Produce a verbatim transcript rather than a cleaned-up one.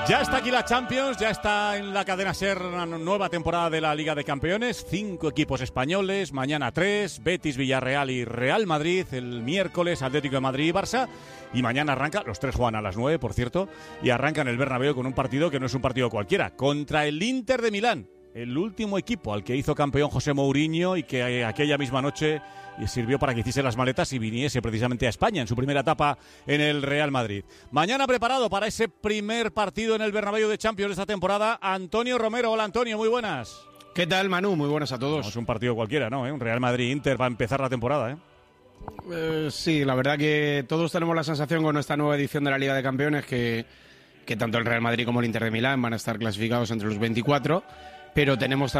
Ya está aquí la Champions, ya está en la cadena SER una nueva temporada de la Liga de Campeones. Cinco equipos españoles, mañana tres, Betis, Villarreal y Real Madrid. El miércoles Atlético de Madrid y Barça. Y mañana arranca, los tres juegan a las nueve, por cierto, y arrancan el Bernabéu con un partido que no es un partido cualquiera, contra el Inter de Milán. El último equipo al que hizo campeón José Mourinho y que aquella misma noche sirvió para que hiciese las maletas y viniese precisamente a España en su primera etapa en el Real Madrid. Mañana preparado para ese primer partido en el Bernabéu de Champions de esta temporada, Antonio Romero. Hola Antonio, muy buenas. ¿Qué tal, Manu? Muy buenas a todos. No es un partido cualquiera, ¿no? ¿Eh? Un Real Madrid-Inter va a empezar la temporada, ¿eh? Eh, sí, la verdad que todos tenemos la sensación con esta nueva edición de la Liga de Campeones que, que tanto el Real Madrid como el Inter de Milán van a estar clasificados entre los veinticuatro, pero tenemos